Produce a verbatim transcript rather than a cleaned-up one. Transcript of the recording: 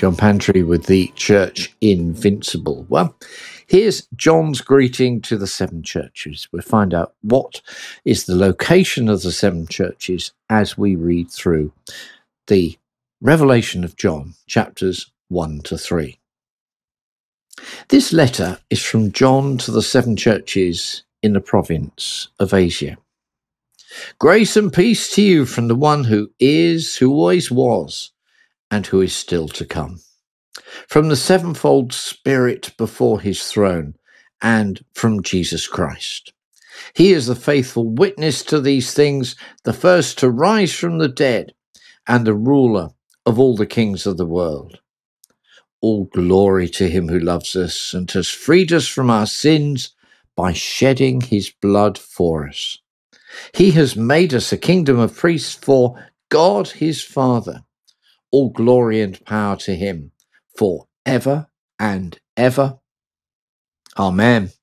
John Pantry with the Church Invincible. Well, here's John's greeting to the seven churches. We'll find out what is the location of the seven churches as we read through the Revelation of John, chapters one to three. This letter is from John to the seven churches in the province of Asia. Grace and peace to you from the one who is, who always was, and who is still to come. From the sevenfold Spirit before his throne, and from Jesus Christ. He is the faithful witness to these things, the first to rise from the dead, and the ruler of all the kings of the world. All glory to him who loves us and has freed us from our sins by shedding his blood for us. He has made us a kingdom of priests for God his Father. All glory and power to him for ever and ever. Amen.